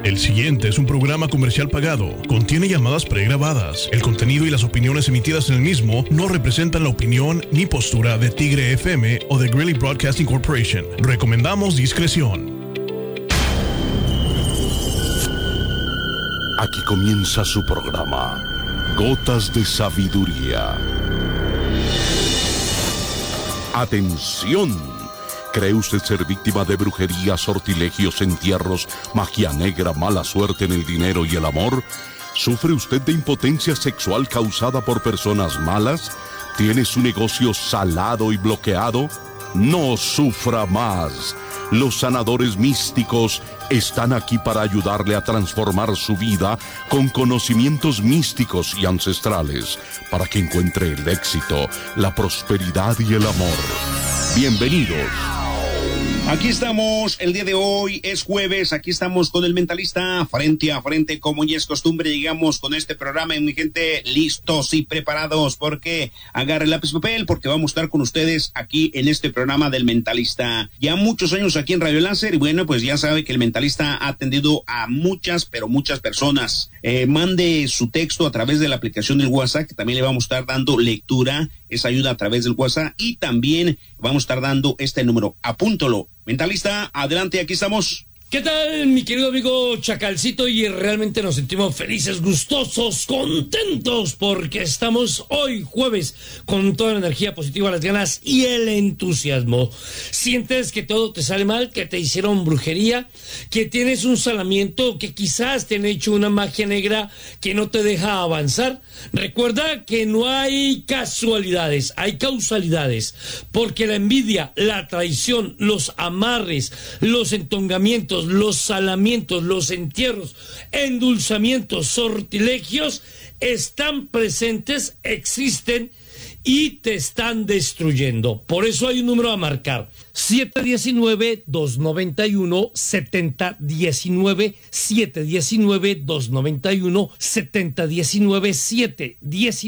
El siguiente es un programa comercial pagado. Contiene llamadas pregrabadas. El contenido y las opiniones emitidas en el mismo no representan la opinión ni postura de Tigre FM o de Greeley Broadcasting Corporation. Recomendamos discreción. Aquí comienza su programa, Gotas de Sabiduría. ¡Atención! ¿Cree usted ser víctima de brujería, sortilegios, entierros, magia negra, mala suerte en el dinero y el amor? ¿Sufre usted de impotencia sexual causada por personas malas? ¿Tiene su negocio salado y bloqueado? No sufra más. Los sanadores místicos están aquí para ayudarle a transformar su vida con conocimientos místicos y ancestrales, para que encuentre el éxito, la prosperidad y el amor. Bienvenidos. Aquí estamos, el día de hoy es jueves, aquí estamos con el Mentalista frente a frente, como ya es costumbre, llegamos con este programa y mi gente listos y preparados, porque agarre lápiz y papel, porque vamos a estar con ustedes aquí en este programa del Mentalista. Ya muchos años aquí en Radio Láser, y bueno, pues ya sabe que el Mentalista ha atendido a muchas, pero muchas personas. Mande su texto a través de la aplicación del WhatsApp, que también le vamos a estar dando lectura, esa ayuda a través del WhatsApp, y también vamos a estar dando este número, apúntalo. Mentalista, adelante, aquí estamos. ¿Qué tal, mi querido amigo Chacalcito? Y realmente nos sentimos felices, gustosos, contentos, porque estamos hoy jueves con toda la energía positiva, las ganas y el entusiasmo. Sientes que todo te sale mal, que te hicieron brujería, que tienes un salamiento, que quizás te han hecho una magia negra que no te deja avanzar. Recuerda que no hay casualidades, hay causalidades, porque la envidia, la traición, los amarres, los entongamientos, los salamientos, los entierros, endulzamientos, sortilegios están presentes, existen y te están destruyendo. Por eso hay un número a marcar: 719-291-7019, 719-291-7019,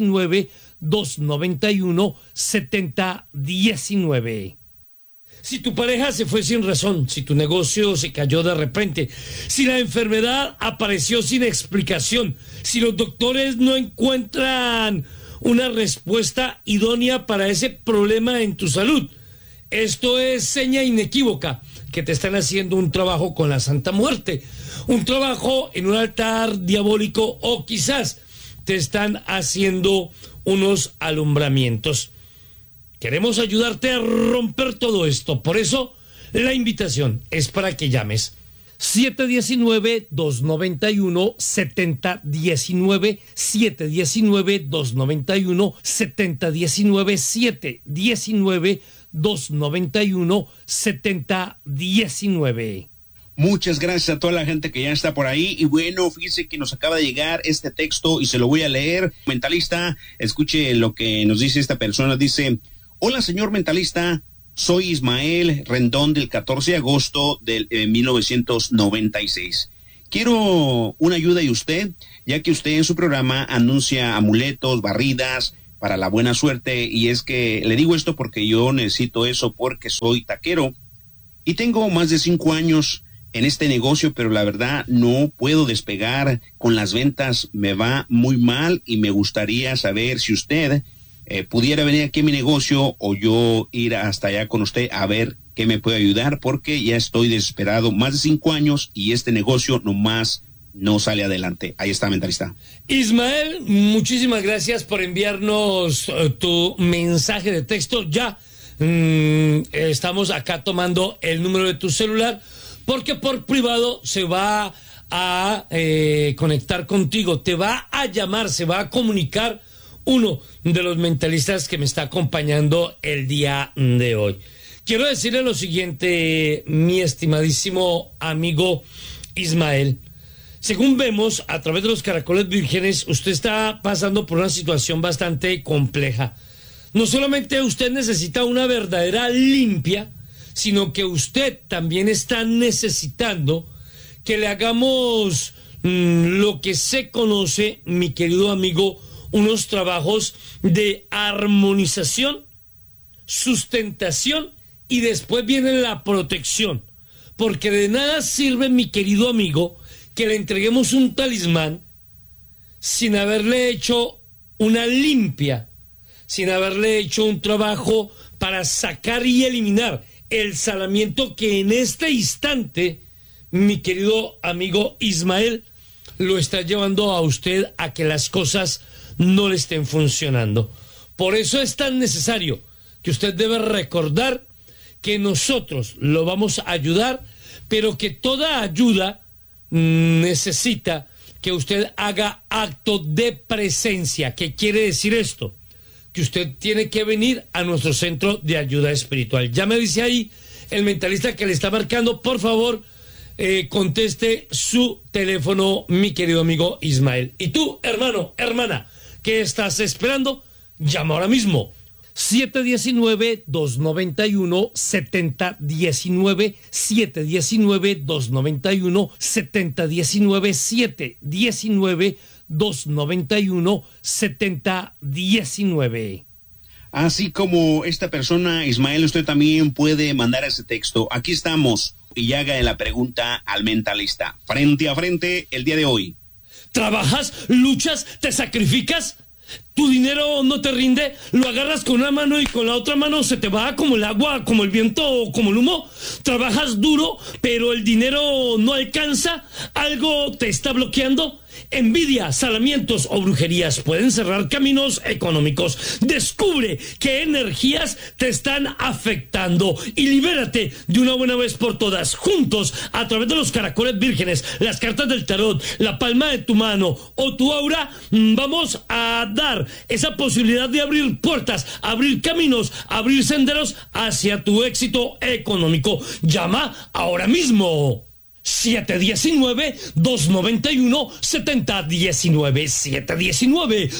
719-291-7019. Si tu pareja se fue sin razón, si tu negocio se cayó de repente, si la enfermedad apareció sin explicación, si los doctores no encuentran una respuesta idónea para ese problema en tu salud, esto es seña inequívoca que te están haciendo un trabajo con la Santa Muerte, un trabajo en un altar diabólico, o quizás te están haciendo unos alumbramientos. Queremos ayudarte a romper todo esto. Por eso, la invitación es para que llames 719-291-7019, 719-291-7019, 719-291-7019. Muchas gracias a toda la gente que ya está por ahí. Y bueno, fíjese que nos acaba de llegar este texto y se lo voy a leer. Mentalista, escuche lo que nos dice esta persona. Dice: hola, señor Mentalista, soy Ismael Rendón, del 14 de agosto de 1996. Quiero una ayuda de usted, ya que usted en su programa anuncia amuletos, barridas para la buena suerte, y es que le digo esto porque yo necesito eso, porque soy taquero y tengo más de 5 años en este negocio, pero la verdad no puedo despegar con las ventas, me va muy mal, y me gustaría saber si usted pudiera venir aquí a mi negocio o yo ir hasta allá con usted a ver qué me puede ayudar, porque ya estoy desesperado, más de 5 años y este negocio nomás no sale adelante. Ahí está, Mentalista. Ismael, muchísimas gracias por enviarnos tu mensaje de texto. Ya estamos acá tomando el número de tu celular, porque por privado se va a conectar contigo, te va a llamar, se va a comunicar uno de los mentalistas que me está acompañando el día de hoy. Quiero decirle lo siguiente, mi estimadísimo amigo Ismael. Según vemos a través de los caracoles vírgenes, usted está pasando por una situación bastante compleja. No solamente usted necesita una verdadera limpia, sino que usted también está necesitando que le hagamos lo que se conoce, mi querido amigo, unos trabajos de armonización, sustentación, y después viene la protección. Porque de nada sirve, mi querido amigo, que le entreguemos un talismán sin haberle hecho una limpia, sin haberle hecho un trabajo para sacar y eliminar el salamiento que en este instante, mi querido amigo Ismael, lo está llevando a usted a que las cosas no le estén funcionando. Por eso es tan necesario que usted debe recordar que nosotros lo vamos a ayudar, pero que toda ayuda necesita que usted haga acto de presencia. ¿Qué quiere decir esto? Que usted tiene que venir a nuestro centro de ayuda espiritual. Ya me dice ahí el mentalista que le está marcando, por favor, conteste su teléfono, mi querido amigo Ismael. Y tú, hermano, hermana, ¿qué estás esperando? Llama ahora mismo. 719-291-7019, 719-291-7019, 719-291-7019. Así como esta persona, Ismael, usted también puede mandar ese texto. Aquí estamos y haga la pregunta al mentalista. Frente a frente el día de hoy. ¿Trabajas, luchas, te sacrificas? ¿Tu dinero no te rinde? ¿Lo agarras con una mano y con la otra mano se te va como el agua, como el viento o como el humo? ¿Trabajas duro, pero el dinero no alcanza? ¿Algo te está bloqueando? Envidia, salamientos o brujerías pueden cerrar caminos económicos. Descubre qué energías te están afectando y libérate de una buena vez por todas. Juntos, a través de los caracoles vírgenes, las cartas del tarot, la palma de tu mano o tu aura, vamos a dar esa posibilidad de abrir puertas, abrir caminos, abrir senderos hacia tu éxito económico. Llama ahora mismo. 719-291-7019,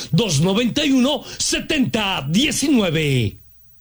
719-291-7019.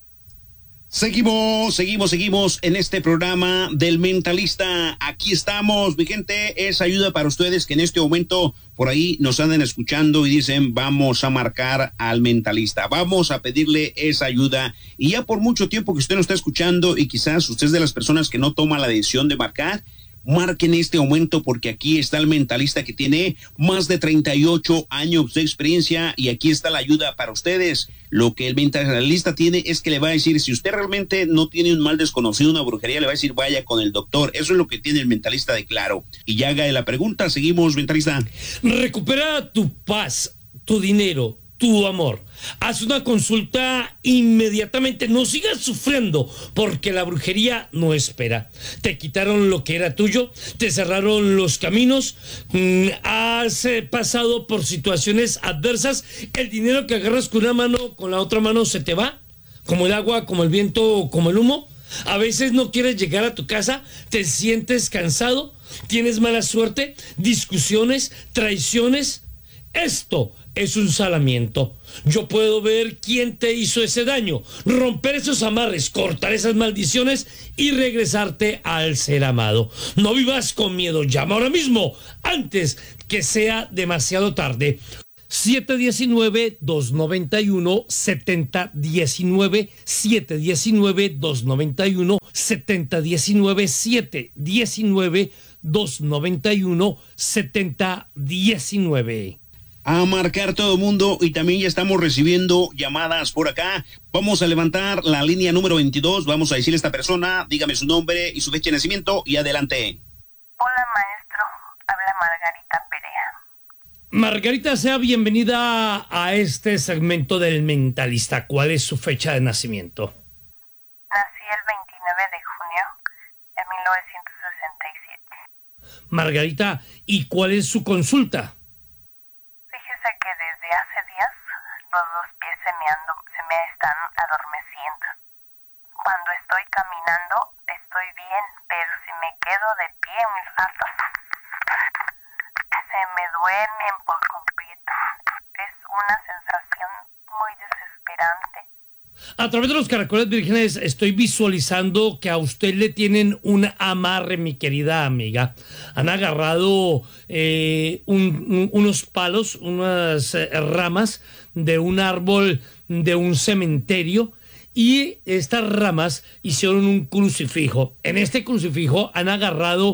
Seguimos en este programa del mentalista. Aquí estamos, mi gente, es ayuda para ustedes que en este momento por ahí nos andan escuchando y dicen, vamos a marcar al mentalista, vamos a pedirle esa ayuda. Y ya por mucho tiempo que usted nos está escuchando y quizás usted es de las personas que no toma la decisión de marcar, marquen este momento porque aquí está el mentalista que tiene más de 38 años de experiencia y aquí está la ayuda para ustedes. Lo que el mentalista tiene es que le va a decir, si usted realmente no tiene un mal desconocido, una brujería, le va a decir, vaya con el doctor. Eso es lo que tiene el mentalista de claro. Y ya haga la pregunta, seguimos, mentalista. Recupera tu paz, tu dinero, tu amor. Haz una consulta inmediatamente. No sigas sufriendo porque la brujería no espera. Te quitaron lo que era tuyo, te cerraron los caminos, has pasado por situaciones adversas. El dinero que agarras con una mano, con la otra mano se te va, como el agua, como el viento, como el humo. A veces no quieres llegar a tu casa, te sientes cansado, tienes mala suerte, discusiones, traiciones. Esto es un salamiento. Yo puedo ver quién te hizo ese daño, romper esos amarres, cortar esas maldiciones y regresarte al ser amado. No vivas con miedo, llama ahora mismo, antes que sea demasiado tarde. 719-291-7019, 719-291-7019, 719-291-7019. A marcar todo el mundo y también ya estamos recibiendo llamadas por acá. Vamos a levantar la línea número 22. Vamos a decirle a esta persona, dígame su nombre y su fecha de nacimiento y adelante. Hola maestro, habla Margarita Perea. Margarita, sea bienvenida a este segmento del mentalista. ¿Cuál es su fecha de nacimiento? Nací el 29 de junio de 1967. Margarita, ¿y cuál es su consulta? Fíjese que desde hace días los dos pies se me están adormeciendo. Cuando estoy caminando estoy bien, pero si me quedo de pie un rato, se me duermen por completo. Es una sensación muy desesperante. A través de los caracoles vírgenes estoy visualizando que a usted le tienen un amarre, mi querida amiga. Han agarrado unos palos, unas ramas de un árbol de un cementerio y estas ramas hicieron un crucifijo. En este crucifijo han agarrado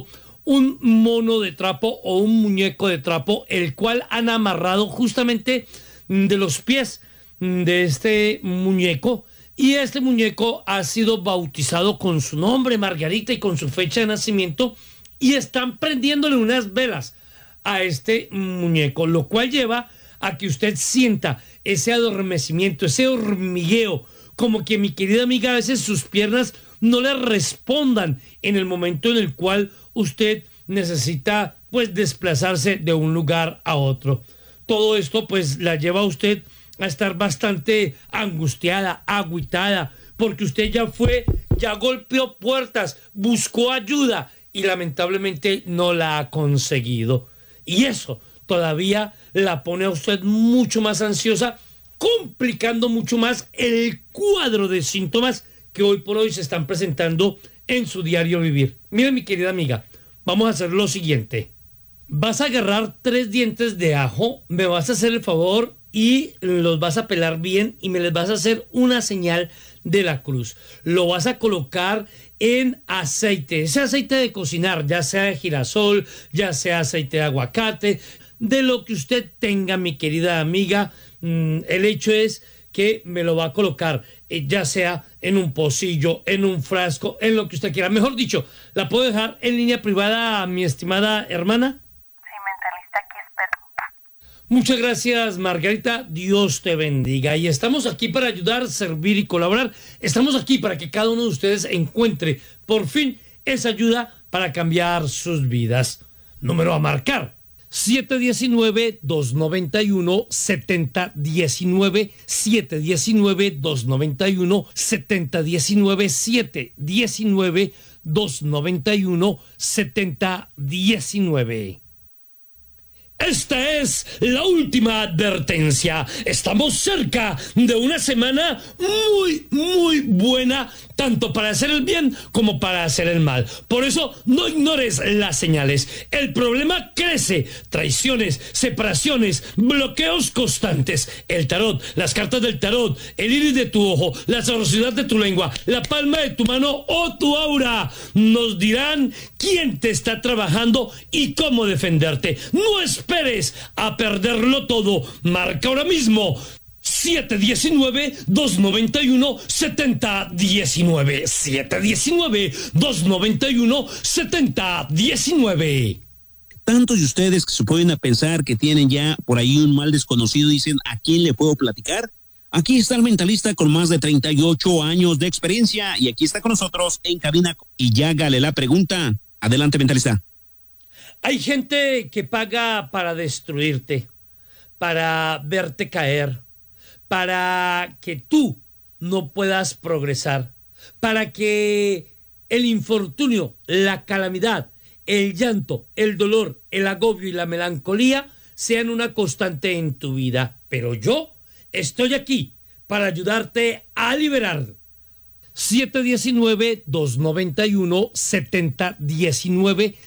un mono de trapo o un muñeco de trapo, el cual han amarrado justamente de los pies de este muñeco, y este muñeco ha sido bautizado con su nombre, Margarita, y con su fecha de nacimiento, y están prendiéndole unas velas a este muñeco, lo cual lleva a que usted sienta ese adormecimiento, ese hormigueo, como que, mi querida amiga, a veces sus piernas no le respondan en el momento en el cual usted necesita pues desplazarse de un lugar a otro. Todo esto pues la lleva a usted a estar bastante angustiada, agüitada, porque usted ya golpeó puertas, buscó ayuda y lamentablemente no la ha conseguido. Y eso todavía la pone a usted mucho más ansiosa, complicando mucho más el cuadro de síntomas que hoy por hoy se están presentando en su diario vivir. Mire, mi querida amiga, vamos a hacer lo siguiente. Vas a agarrar 3 dientes de ajo, me vas a hacer el favor y los vas a pelar bien y me les vas a hacer una señal de la cruz. Lo vas a colocar en aceite, ese aceite de cocinar, ya sea de girasol, ya sea aceite de aguacate, de lo que usted tenga, mi querida amiga. El hecho es que me lo va a colocar, ya sea en un pocillo, en un frasco, en lo que usted quiera. Mejor dicho, ¿la puedo dejar en línea privada, mi estimada hermana? Sí, mentalista, aquí espero. Muchas gracias, Margarita. Dios te bendiga. Y estamos aquí para ayudar, servir y colaborar. Estamos aquí para que cada uno de ustedes encuentre por fin esa ayuda para cambiar sus vidas. Número a marcar: 719-291-7019, 719-291-7019, 719-291-7019. Esta es la última advertencia. Estamos cerca de una semana muy buena, tanto para hacer el bien como para hacer el mal. Por eso no ignores las señales. El problema crece: traiciones, separaciones, bloqueos constantes. El tarot, las cartas del tarot, el iris de tu ojo, la sabrosidad de tu lengua, la palma de tu mano o tu aura nos dirán quién te está trabajando y cómo defenderte. No esperes a perderlo todo. Marca ahora mismo 719-291-7019, 719-291-7019. Tantos de ustedes que se pueden a pensar que tienen ya por ahí un mal desconocido, dicen, ¿a quién le puedo platicar? Aquí está el mentalista con más de 38 años de experiencia y aquí está con nosotros en cabina. Y ya hágale la pregunta. Adelante, mentalista. Hay gente que paga para destruirte, para verte caer, para que tú no puedas progresar, para que el infortunio, la calamidad, el llanto, el dolor, el agobio y la melancolía sean una constante en tu vida. Pero yo estoy aquí para ayudarte a liberar. 719-291-7019,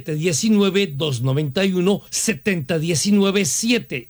719-291-7019,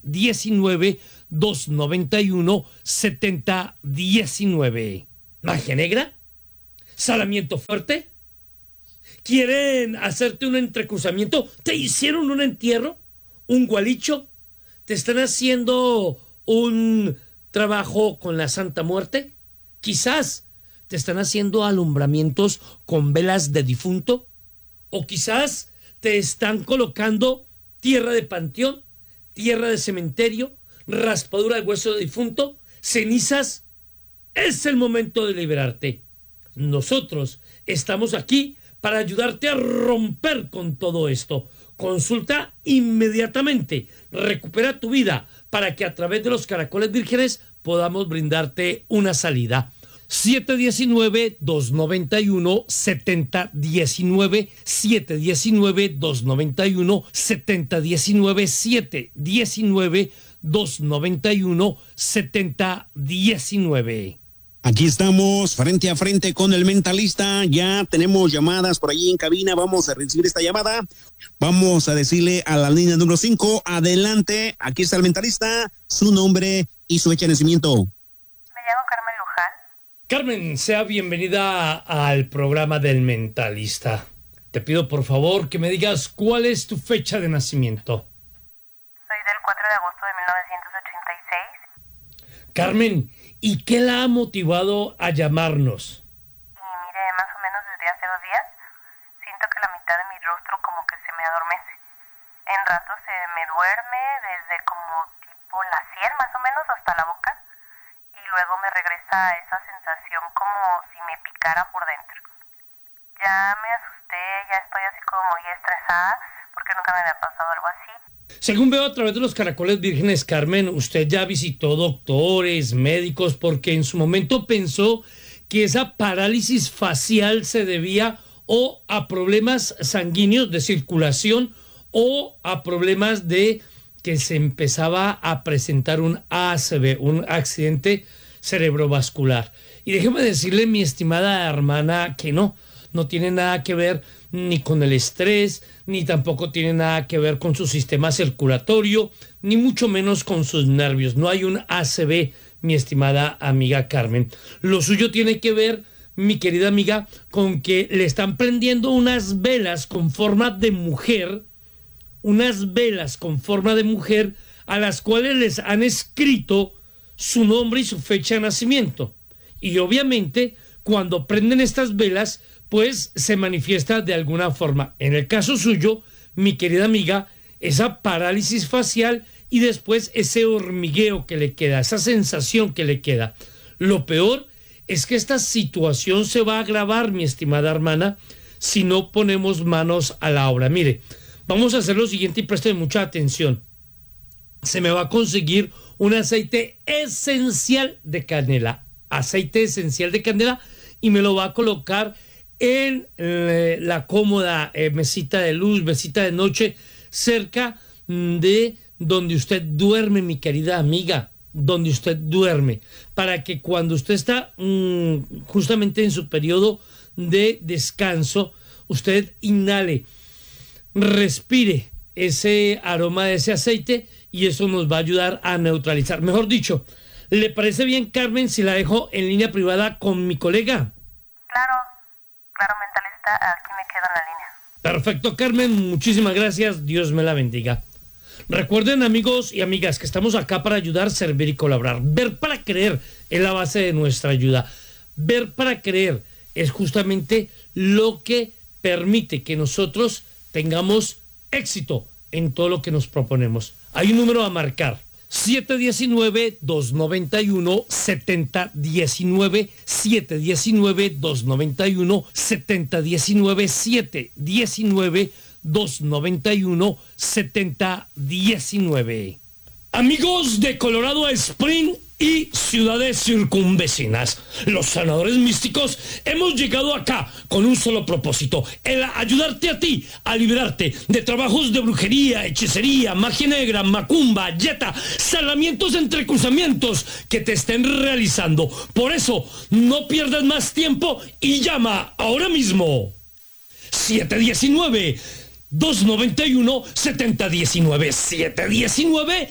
719-291-7019. ¿Magia negra? ¿Salamiento fuerte? ¿Quieren hacerte un entrecruzamiento? ¿Te hicieron un entierro? ¿Un gualicho? ¿Te están haciendo un trabajo con la Santa Muerte? Quizás te están haciendo alumbramientos con velas de difunto, o quizás te están colocando tierra de panteón, tierra de cementerio, raspadura de hueso de difunto, cenizas. Es el momento de liberarte. Nosotros estamos aquí para ayudarte a romper con todo esto. Consulta inmediatamente, recupera tu vida para que a través de los caracoles vírgenes podamos brindarte una salida. 719-291-7019, 719-291-7019, 719-291-7019. Aquí estamos frente a frente con el mentalista. Ya tenemos llamadas por ahí en cabina. Vamos a recibir esta llamada. Vamos a decirle a la línea número 5. Adelante. Aquí está el mentalista. Su nombre y su fecha de nacimiento. Me llamo Carmen Luján. Carmen, sea bienvenida al programa del mentalista. Te pido por favor que me digas cuál es tu fecha de nacimiento. Soy del 4 de agosto de 1986. Carmen, ¿y qué la ha motivado a llamarnos? Y mire, más o menos desde hace 2 días, siento que la mitad de mi rostro como que se me adormece. En ratos se me duerme desde como tipo la sien más o menos hasta la boca. Y luego me regresa esa sensación como si me picara por dentro. Ya me asusté, ya estoy así como muy estresada porque nunca me había pasado algo así. Según veo a través de los caracoles vírgenes, Carmen, usted ya visitó doctores, médicos, porque en su momento pensó que esa parálisis facial se debía o a problemas sanguíneos de circulación o a problemas de que se empezaba a presentar un ACV, un accidente cerebrovascular. Y déjeme decirle, mi estimada hermana, que no tiene nada que ver ni con el estrés, ni tampoco tiene nada que ver con su sistema circulatorio, ni mucho menos con sus nervios. No hay un ACV, mi estimada amiga Carmen. Lo suyo tiene que ver, mi querida amiga, con que le están prendiendo unas velas con forma de mujer, a las cuales les han escrito su nombre y su fecha de nacimiento. Y obviamente, cuando prenden estas velas, pues se manifiesta de alguna forma. En el caso suyo, mi querida amiga, esa parálisis facial y después ese hormigueo que le queda, esa sensación que le queda. Lo peor es que esta situación se va a agravar, mi estimada hermana, si no ponemos manos a la obra. Mire, vamos a hacer lo siguiente y preste mucha atención. Se me va a conseguir un aceite esencial de canela. Aceite esencial de canela y me lo va a colocar en la cómoda mesita de luz, mesita de noche, cerca de donde usted duerme, mi querida amiga, donde usted duerme, para que cuando usted está justamente en su periodo de descanso, usted inhale, respire ese aroma de ese aceite y eso nos va a ayudar a neutralizar. Mejor dicho, ¿le parece bien, Carmen, si la dejo en línea privada con mi colega? Claro, mentalista, aquí me quedo en la línea. Perfecto, Carmen, muchísimas gracias, Dios me la bendiga. Recuerden, amigos y amigas, que estamos acá para ayudar, servir y colaborar. Ver para creer es la base de nuestra ayuda. Ver para creer es justamente lo que permite que nosotros tengamos éxito en todo lo que nos proponemos. Hay un número a marcar: 719-291-7019, 719-291-7019, 719-291-7019. Amigos de Colorado Spring y ciudades circunvecinas, los sanadores místicos hemos llegado acá con un solo propósito: el ayudarte a ti a liberarte de trabajos de brujería, hechicería, magia negra, macumba, yeta, salamientos entre cruzamientos que te estén realizando. Por eso, no pierdas más tiempo y llama ahora mismo. 719-291-7019,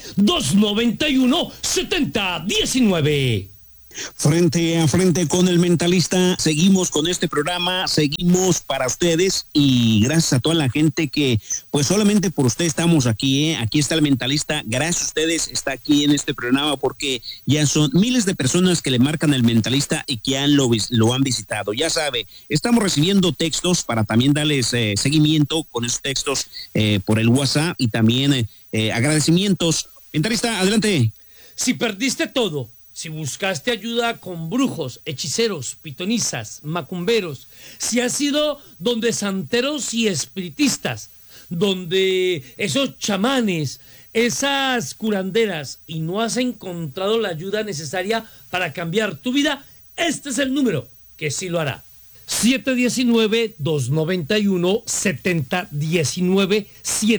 719-291-7019. Frente a frente con el mentalista, seguimos con este programa, seguimos para ustedes y gracias a toda la gente que pues solamente por usted estamos aquí, aquí está el mentalista, gracias a ustedes está aquí en este programa porque ya son miles de personas que le marcan al mentalista y que lo han visitado. Ya sabe, estamos recibiendo textos para también darles seguimiento con esos textos por el WhatsApp y también agradecimientos. Mentalista, adelante. Si perdiste todo, si buscaste ayuda con brujos, hechiceros, pitonisas, macumberos, si has ido donde santeros y espiritistas, donde esos chamanes, esas curanderas y no has encontrado la ayuda necesaria para cambiar tu vida, este es el número que sí lo hará. 719-291-7019,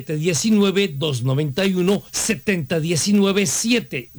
719-291-7019,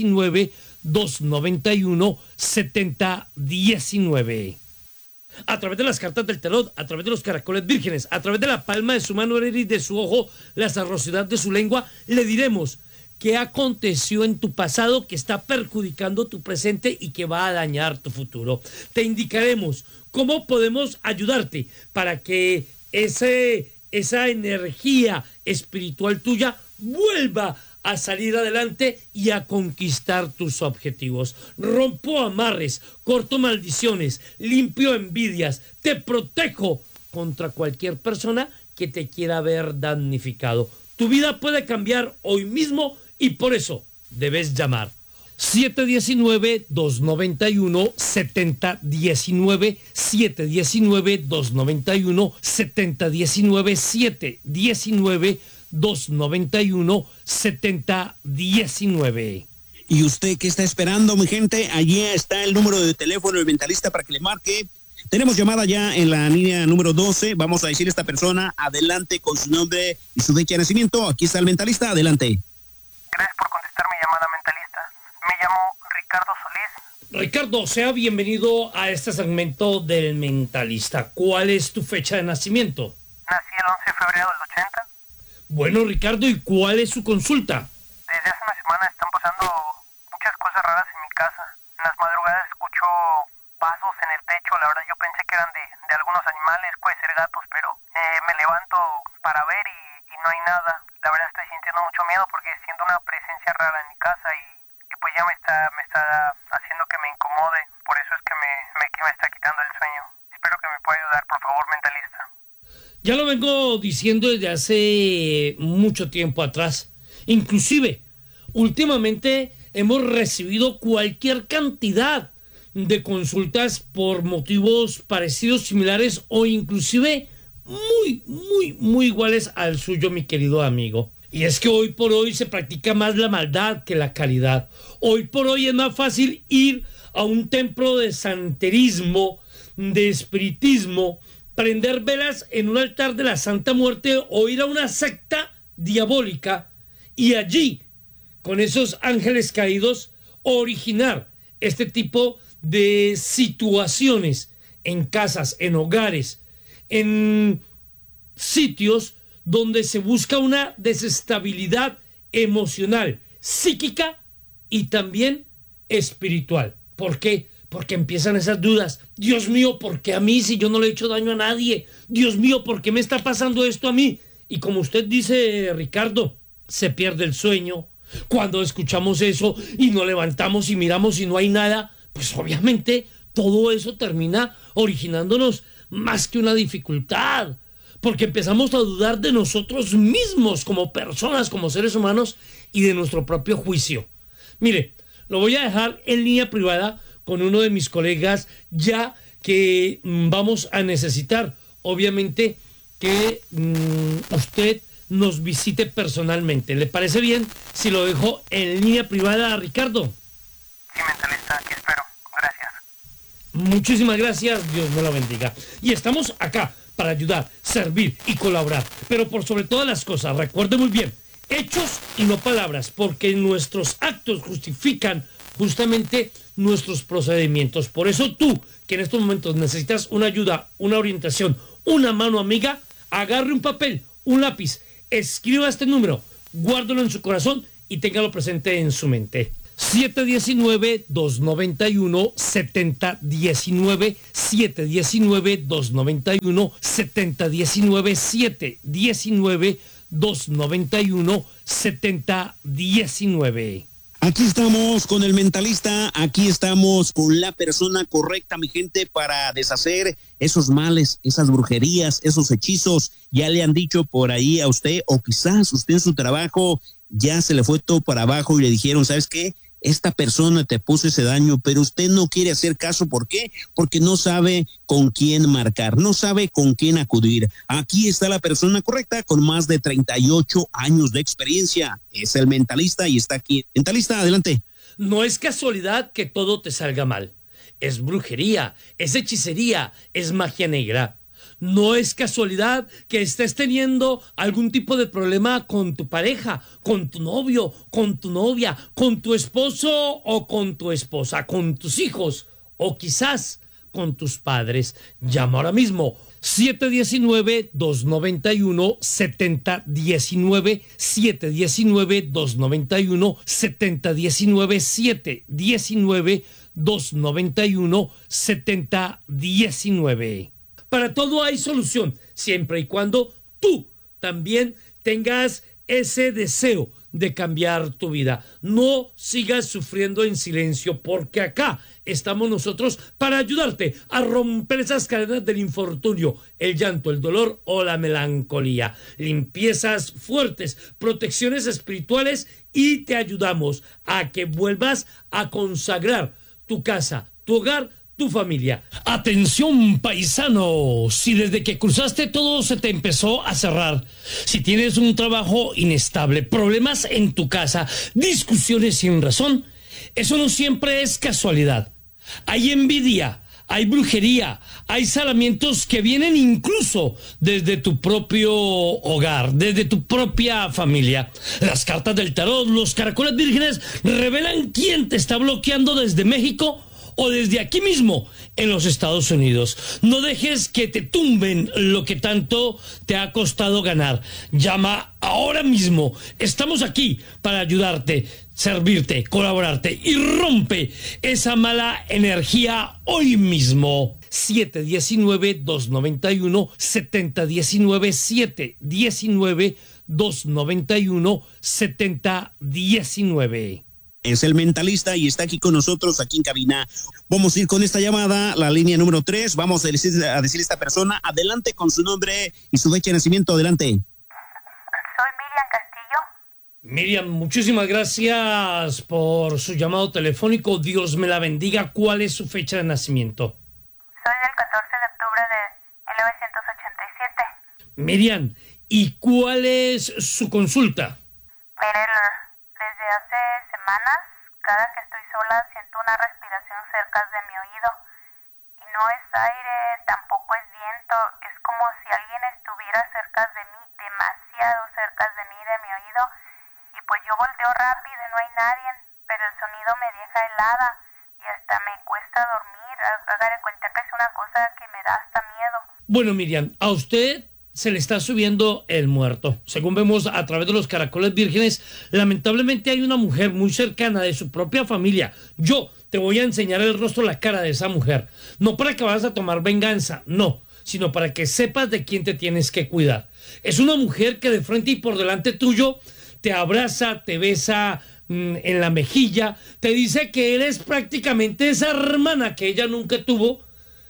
719-291-7019. A través de las cartas del tarot, a través de los caracoles vírgenes, a través de la palma de su mano y de su ojo, la sarrosidad de su lengua, le diremos qué aconteció en tu pasado que está perjudicando tu presente y que va a dañar tu futuro. Te indicaremos cómo podemos ayudarte para que esa energía espiritual tuya vuelva a salir adelante y a conquistar tus objetivos. Rompo amarres, corto maldiciones, limpio envidias, te protejo contra cualquier persona que te quiera ver damnificado. Tu vida puede cambiar hoy mismo y por eso debes llamar 719-291-7019, 719-291-7019, 719-291-7019. ¿Y usted qué está esperando, mi gente? Allí está el número de teléfono del mentalista para que le marque. Tenemos llamada ya en la línea número 12. Vamos a decir a esta persona, adelante con su nombre y su fecha de nacimiento. Aquí está el mentalista, adelante. Gracias por contestar mi llamada, mentalista. Me llamo Ricardo Solís. Ricardo, sea bienvenido a este segmento del mentalista. ¿Cuál es tu fecha de nacimiento? Nací el 11 de febrero del 80. Bueno, Ricardo, ¿y cuál es su consulta? Desde hace una semana están pasando muchas cosas raras en mi casa. En las madrugadas escucho pasos en el techo. La verdad yo pensé que eran de algunos animales, puede ser gatos, pero me levanto para ver y no hay nada. La verdad estoy sintiendo mucho miedo porque siento una presencia rara en mi casa y pues ya me está haciendo que me incomode. Por eso es que me está quitando el sueño. Espero que me pueda ayudar, por favor, mentalista. Ya lo vengo diciendo desde hace mucho tiempo atrás. Inclusive, últimamente hemos recibido cualquier cantidad de consultas por motivos parecidos, similares o inclusive muy iguales al suyo, mi querido amigo. Y es que hoy por hoy se practica más la maldad que la caridad. Hoy por hoy es más fácil ir a un templo de santerismo, de espiritismo, prender velas en un altar de la Santa Muerte o ir a una secta diabólica y allí, con esos ángeles caídos, originar este tipo de situaciones en casas, en hogares, en sitios donde se busca una desestabilidad emocional, psíquica y también espiritual. ¿Por qué? Porque empiezan esas dudas. Dios mío, ¿por qué a mí si yo no le he hecho daño a nadie? Dios mío, ¿por qué me está pasando esto a mí? Y como usted dice, Ricardo, se pierde el sueño. Cuando escuchamos eso y nos levantamos y miramos y no hay nada, pues obviamente todo eso termina originándonos más que una dificultad. Porque empezamos a dudar de nosotros mismos como personas, como seres humanos y de nuestro propio juicio. Mire, lo voy a dejar en línea privada con uno de mis colegas, ya que vamos a necesitar, obviamente, que usted nos visite personalmente. ¿Le parece bien si lo dejo en línea privada, Ricardo? Sí, mentalista, aquí espero. Gracias. Muchísimas gracias, Dios me lo bendiga. Y estamos acá para ayudar, servir y colaborar. Pero por sobre todas las cosas, recuerde muy bien, hechos y no palabras, porque nuestros actos justifican justamente nuestros procedimientos. Por eso tú, que en estos momentos necesitas una ayuda, una orientación, una mano amiga, agarre un papel, un lápiz, escriba este número, guárdalo en su corazón y téngalo presente en su mente. 719-291-7019, 719-291-7019, 719-291-7019. Aquí estamos con el mentalista, aquí estamos con la persona correcta, mi gente, para deshacer esos males, esas brujerías, esos hechizos. Ya le han dicho por ahí a usted, o quizás usted en su trabajo ya se le fue todo para abajo y le dijeron, ¿sabes qué? Esta persona te puso ese daño, pero usted no quiere hacer caso. ¿Por qué? Porque no sabe con quién marcar, no sabe con quién acudir. Aquí está la persona correcta con más de 38 años de experiencia. Es el mentalista y está aquí. Mentalista, adelante. No es casualidad que todo te salga mal. Es brujería, es hechicería, es magia negra. No es casualidad que estés teniendo algún tipo de problema con tu pareja, con tu novio, con tu novia, con tu esposo o con tu esposa, con tus hijos o quizás con tus padres. Llama ahora mismo 719-291-7019, 719-291-7019, 719-291-7019. Para todo hay solución, siempre y cuando tú también tengas ese deseo de cambiar tu vida. No sigas sufriendo en silencio, porque acá estamos nosotros para ayudarte a romper esas cadenas del infortunio, el llanto, el dolor o la melancolía. Limpiezas fuertes, protecciones espirituales, y te ayudamos a que vuelvas a consagrar tu casa, tu hogar, tu familia. Atención, paisano, si desde que cruzaste todo se te empezó a cerrar, si tienes un trabajo inestable, problemas en tu casa, discusiones sin razón, eso no siempre es casualidad. Hay envidia, hay brujería, hay salamientos que vienen incluso desde tu propio hogar, desde tu propia familia. Las cartas del tarot, los caracoles vírgenes revelan quién te está bloqueando desde México o desde aquí mismo en los Estados Unidos. No dejes que te tumben lo que tanto te ha costado ganar. Llama ahora mismo. Estamos aquí para ayudarte, servirte, colaborarte, y rompe esa mala energía hoy mismo. 719-291-7019, 719-291-7019. Es el mentalista y está aquí con nosotros, aquí en cabina. Vamos a ir con esta llamada, la línea número 3. Vamos a decirle a esta persona, adelante con su nombre y su fecha de nacimiento, adelante. Soy Miriam Castillo. Miriam, muchísimas gracias por su llamado telefónico. Dios me la bendiga. ¿Cuál es su fecha de nacimiento? Soy del 14 de octubre de 1987. Miriam, ¿y cuál es su consulta? Mire, desde hace semanas, cada que estoy sola siento una respiración cerca de mi oído. Y no es aire, tampoco es viento, es como si alguien estuviera cerca de mí, demasiado cerca de mí, de mi oído. Y pues yo volteo rápido y no hay nadie, pero el sonido me deja helada y hasta me cuesta dormir. Haga de cuenta que es una cosa que me da hasta miedo. Bueno, Miriam, a usted se le está subiendo el muerto. Según vemos a través de los caracoles vírgenes, lamentablemente hay una mujer muy cercana de su propia familia. Yo te voy a enseñar el rostro, la cara de esa mujer. No para que vayas a tomar venganza, no, sino para que sepas de quién te tienes que cuidar. Es una mujer que de frente y por delante tuyo te abraza, te besa en la mejilla, te dice que eres prácticamente esa hermana que ella nunca tuvo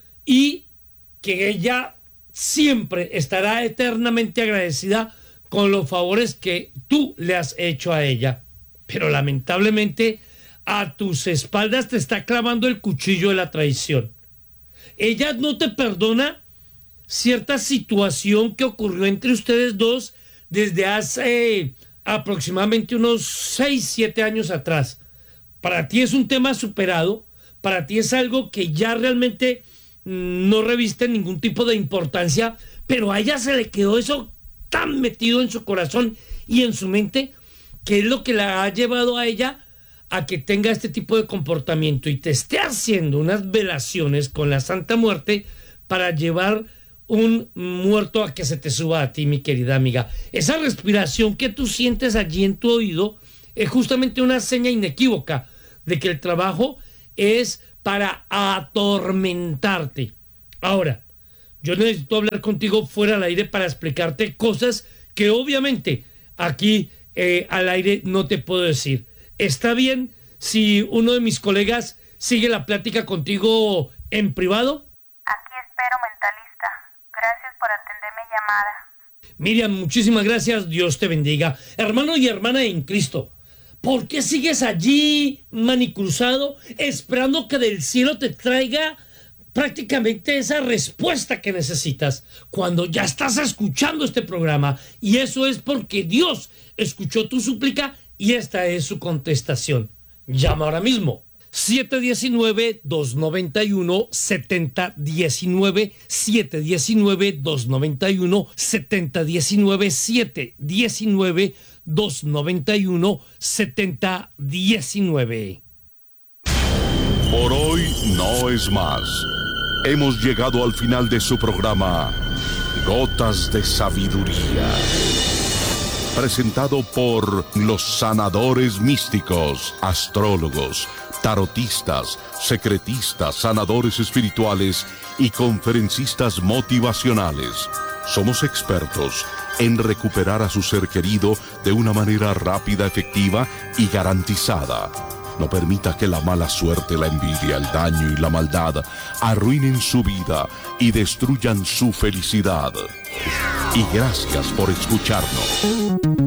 y que ella siempre estará eternamente agradecida con los favores que tú le has hecho a ella. Pero lamentablemente a tus espaldas te está clavando el cuchillo de la traición. Ella no te perdona cierta situación que ocurrió entre ustedes dos desde hace aproximadamente unos 6-7 años atrás. Para ti es un tema superado, para ti es algo que ya realmente no reviste ningún tipo de importancia, pero a ella se le quedó eso tan metido en su corazón y en su mente, que es lo que la ha llevado a ella a que tenga este tipo de comportamiento y te esté haciendo unas velaciones con la Santa Muerte para llevar un muerto a que se te suba a ti, mi querida amiga. Esa respiración que tú sientes allí en tu oído es justamente una seña inequívoca de que el trabajo es para atormentarte. Ahora, yo necesito hablar contigo fuera del aire para explicarte cosas que obviamente aquí al aire no te puedo decir. ¿Está bien si uno de mis colegas sigue la plática contigo en privado? Aquí espero, mentalista. Gracias por atender mi llamada. Miriam, muchísimas gracias. Dios te bendiga. Hermano y hermana en Cristo, ¿por qué sigues allí manicruzado esperando que del cielo te traiga prácticamente esa respuesta que necesitas cuando ya estás escuchando este programa? Y eso es porque Dios escuchó tu súplica y esta es su contestación. Llama ahora mismo. 719-291-7019, 719-291-7019, 719-291-7019. Por hoy no es más. Hemos llegado al final de su programa Gotas de Sabiduría, presentado por los sanadores místicos, astrólogos, tarotistas, secretistas, sanadores espirituales y conferencistas motivacionales. Somos expertos en recuperar a su ser querido de una manera rápida, efectiva y garantizada. No permita que la mala suerte, la envidia, el daño y la maldad arruinen su vida y destruyan su felicidad. Y gracias por escucharnos.